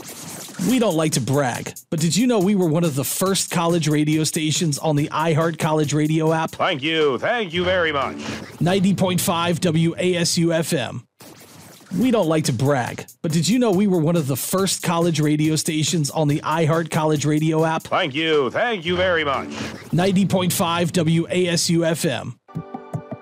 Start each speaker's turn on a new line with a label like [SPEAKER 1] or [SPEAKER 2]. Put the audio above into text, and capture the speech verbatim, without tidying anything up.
[SPEAKER 1] We don't like to brag, but did you know we were one of the first college radio stations on the iHeart College Radio app?
[SPEAKER 2] Thank you. Thank you very much.
[SPEAKER 1] ninety point five W A S U F M. We don't like to brag, but did you know we were one of the first college radio stations on the iHeart College Radio app?
[SPEAKER 2] Thank you. Thank you very much.
[SPEAKER 1] ninety point five W A S U F M.